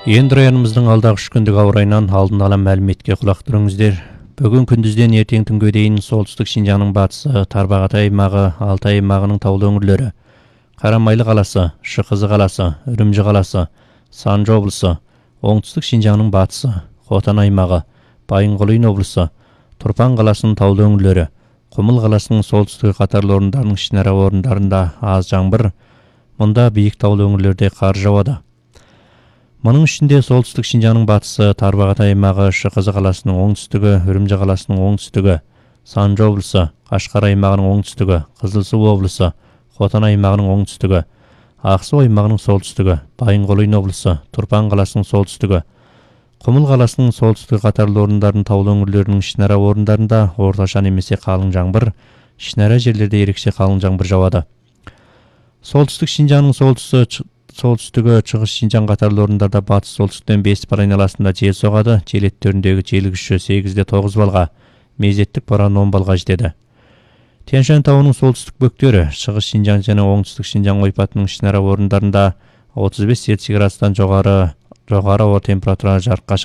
Енді районымыздың алдағы 3 күндік ауа райынан алдын ала мәліметке құлақ түріңіздер. Бүгін күндізден ертең түнге дейін солтүстік Шинжаңның батысы, Тарбағатай аймағы, Алтай аймағының таулы өңірлері, Қарамайлы қаласы, Шықызы қаласы, Үрімжі қаласы, Санжы облысы, оңтүстік Шинжаңның батысы, Хотан аймағы, Байынқұлын облысы, Тұрпан қаласының таулы өңірлері, Құмыл қаласының солтүстік қатарлы орындарының ішінара орындарында аз жаңбыр, мұнда биік таулы өңірлерде қар жауады. Мұның ішінде солтүстік Шинжаңның батысы, Тарбағатай аймағы, Шықызы қаласының оңтүстігі, Үрімжі қаласының оңтүстігі, Санжы облысы, Қашқар аймағының оңтүстігі, Қызылсу облысы, Хотан аймағының оңтүстігі, Ақсу аймағының солтүстігі, Байынқұлын облысы, Тұрпан қаласының солтүстігі, Құмыл қаласының солтүстік қатарлы орындардың таулы өңірлерінің ішінара орындарында орташа немесе қалың жаңбыр, ішінара жерлерде ерекше қалың жаңбыр жауады. Солтүстік Шинжаңның солтүстігі Шығыс Шинжаң қатарлы орындарда батыс солтүстіктен 5 бар айналасында жел соғады. Жел екпіні жел күші 8-де 9 балға, мезеттік боран 10 балға жетеді. Тянь-Шань тауының солтүстік бөктері Шығыс Шинжаң және оңтүстік Шинжаң ойпатының ішінара орындарында 35 Цельсий градустан жоғары ауа температура жарыққа